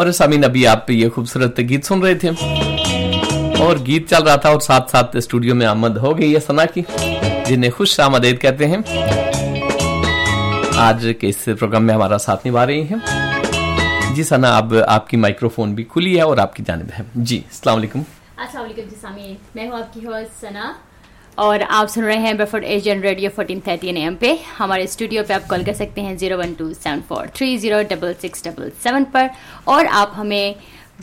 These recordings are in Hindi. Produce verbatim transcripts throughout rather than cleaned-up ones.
और सामीन अभी आप ये खूबसूरत गीत सुन रहे थे और गीत चल रहा था और साथ साथ स्टूडियो में आमद हो गई है सना की, जिन्हें खुश आमदेद कहते हैं। आज के इस प्रोग्राम में हमारा साथ निभा रही हैं जी सना। अब आपकी माइक्रोफोन भी खुली है और आपकी जानिब है जी। अस्सलाम वालेकुम। अस्सलाम वालेकुम जी सामीन, मैं हूँ आपकी होस्ट सना और आप सुन रहे हैं Bradford Asian radio fourteen thirty N M पे। हमारे स्टूडियो पे आप कॉल कर सकते हैं zero one two seven four three zero double six double seven पर, और आप हमें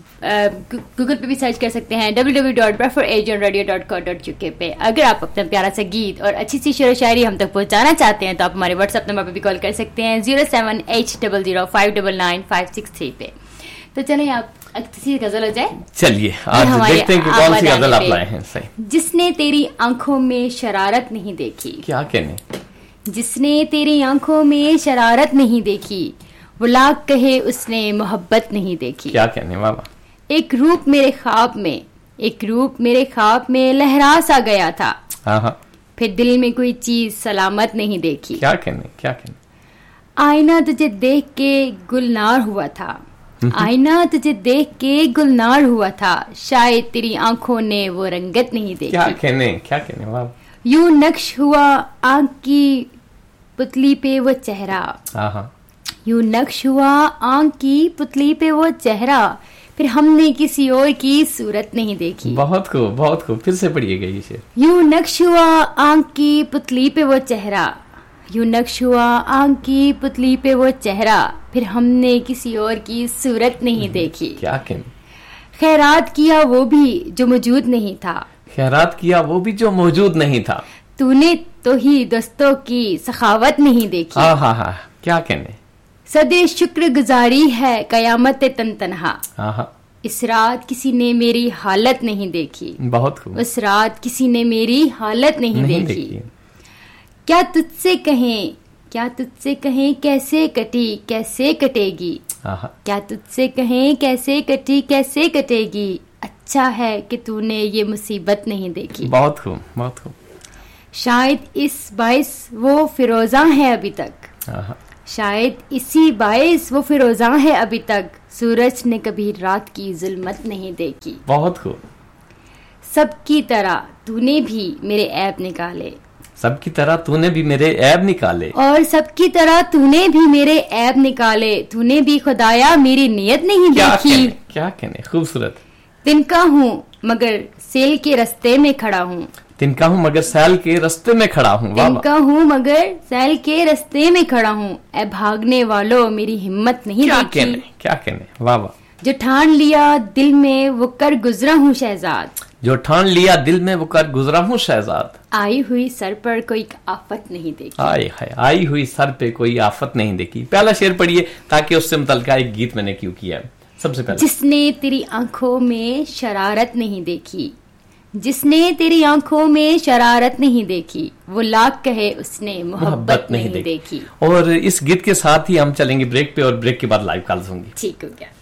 गूगल पे भी सर्च कर सकते हैं W W W dot Bradford Asian radio dot com dot U के पे। अगर आप अपना प्यारा सा गीत और अच्छी सी शेर शायरी हम तक पहुंचाना चाहते हैं तो आप हमारे व्हाट्सएप नंबर पर भी कॉल कर सकते हैं zero seven eight double zero five double nine five six three पे। तो चलिए आप किसी गजल हो जाए। चलिए आज देखते हैं कि कौन सी गजल आप लाए हैं। सही। जिसने तेरी आंखों में शरारत नहीं देखी, क्या कहने, जिसने तेरी आंखों में शरारत नहीं देखी, वो लाख कहे उसने मोहब्बत नहीं देखी। क्या कहने बाबा। एक रूप मेरे ख्वाब में, एक रूप मेरे ख्वाब में लहरा सा गया था, हाँ हाँ। फिर दिल में कोई चीज सलामत नहीं देखी। क्या कहने, क्या कहने। आईना तुझे देख के गुलनार हुआ था, आईना तुझे देख के गुलनार हुआ था, शायद तेरी आंखों ने वो रंगत नहीं देखी। क्या कहने, क्या कहने बाबा। यूं नक्श हुआ आंख की पुतली पे वो चेहरा, हाँ हाँ। यूं नक्श हुआ आंख की पुतली पे वो चेहरा, फिर हमने किसी और की सूरत नहीं देखी। बहुत खूब, बहुत खूब, फिर से पढ़िएगा ये शेर। यूं नक्श हुआ आंख की पुतली पे वो चेहरा, यूं नक्श हुआ आंख की पुतली पे वो चेहरा, फिर हमने किसी और की सूरत नहीं देखी। क्या कहने। खैरात किया वो भी जो मौजूद नहीं था, खैरात किया वो भी जो मौजूद नहीं था, तूने तो ही दोस्तों की सखावत नहीं देखी। हाँ हाँ हाँ। क्या कहने। सदे शुक्र गुजारी है कयामत तन तन्हा, हाँ हाँ। इस रात किसी ने मेरी हालत नहीं देखी। बहुत खूब। उस रात किसी ने मेरी हालत नहीं, नहीं देखी, देखी। क्या तुझसे कहें, क्या तुझसे कहें कैसे कटी कैसे कटेगी, क्या तुझसे कहें कैसे कटी कैसे कटेगी, अच्छा है कि तूने ये मुसीबत नहीं देखी। बहुत खूब, बहुत खूब। शायद इस बाइस वो फिरोजा है अभी तक, शायद इसी बाइस वो फिरोजा है अभी तक, सूरज ने कभी रात की जुल्मत नहीं देखी। बहुत खूब। सबकी तरह तूने भी मेरे ऐब निकाले, सबकी तरह तूने भी मेरे ऐब निकाले, और सबकी तरह तूने भी मेरे ऐब निकाले, तूने भी खुदाया मेरी नियत नहीं क्या देखी। कहने, क्या कहने। खूबसूरत। तिनका हूँ मगर सेल के रास्ते में खड़ा हूँ, तिनका हूँ मगर सैल के रास्ते में खड़ा हूँ, तिनका हूँ मगर सैल के रास्ते में खड़ा हूँ, ए भागने वालों मेरी हिम्मत नहीं क्या देखी। कहने, क्या कहने। वाह वाह। जो ठान लिया दिल में वो कर गुजरा हूँ शहजाद, जो ठान लिया दिल में वो कर गुजरा हूँ शहजाद, आई हुई सर पर कोई आफत नहीं देखी। आए हाय, आई हुई सर पे कोई आफत नहीं देखी। पहला शेर पढ़िए ताकि उससे मुतल्लिका एक गीत मैंने क्यों किया है। सबसे पहले। जिसने तेरी आंखों में शरारत नहीं देखी, जिसने तेरी आंखों में शरारत नहीं देखी, वो लाख कहे उसने मोहब्बत नहीं, नहीं देखी। और इस गीत के साथ ही हम चलेंगे ब्रेक पे और ब्रेक के बाद लाइव कॉल्स होंगी। ठीक हो गया।